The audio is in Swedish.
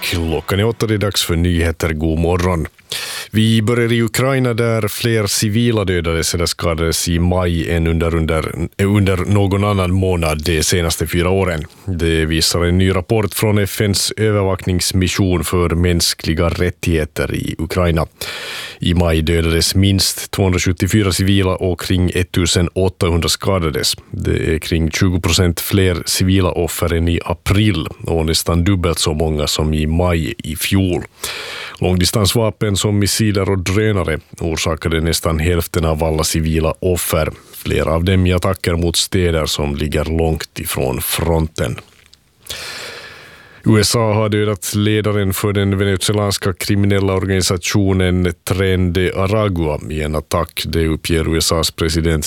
Klockan är 8, det är dags för nyheter. God morgon. Vi börjar i Ukraina där fler civila dödades eller skadades i maj än under någon annan månad de senaste 4 åren. Det visar en ny rapport från FNs övervakningsmission för mänskliga rättigheter i Ukraina. I maj dödades minst 274 civila och kring 1800 skadades. Det är kring 20% fler civila offer än i april och nästan dubbelt så många som i maj i fjol. Långdistansvapen som missiler och drönare orsakade nästan hälften av alla civila offer. Flera av dem i attacker mot städer som ligger långt ifrån fronten. USA har dödat ledaren för den venezuelanska kriminella organisationen Tren de Aragua i en attack, det uppger USAs president